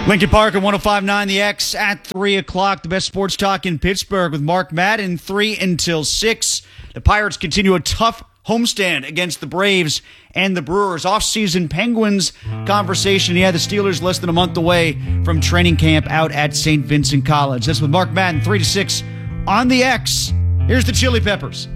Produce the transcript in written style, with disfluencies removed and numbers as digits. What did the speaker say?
Lincoln Park at 105.9 The X at 3 o'clock. The best sports talk in Pittsburgh with Mark Madden, 3 until 6. The Pirates continue a tough homestand against the Braves and the Brewers. Off-season Penguins conversation. Yeah, the Steelers less than a month away from training camp out at St. Vincent College. That's with Mark Madden, 3 to 6 on The X. Here's the Chili Peppers.